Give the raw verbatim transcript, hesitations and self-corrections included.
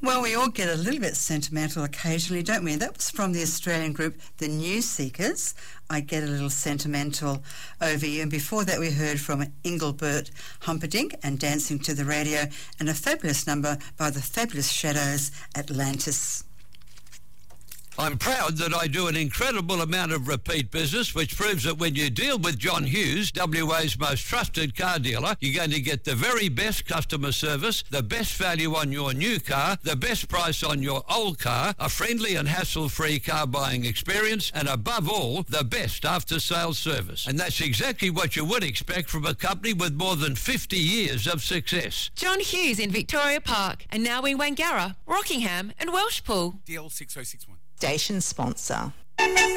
Well, we all get a little bit sentimental occasionally, don't we? That was from the Australian group, The New Seekers. I Get a Little Sentimental Over You. And before that, we heard from Engelbert Humperdinck and Dancing to the Radio, and a fabulous number by the Fabulous Shadows, Atlantis. I'm proud that I do an incredible amount of repeat business, which proves that when you deal with John Hughes, W A's most trusted car dealer, you're going to get the very best customer service, the best value on your new car, the best price on your old car, a friendly and hassle-free car buying experience, and above all, the best after-sales service. And that's exactly what you would expect from a company with more than fifty years of success. John Hughes in Victoria Park, and now in Wangara, Rockingham and Welshpool. D L six oh six one. Station sponsor.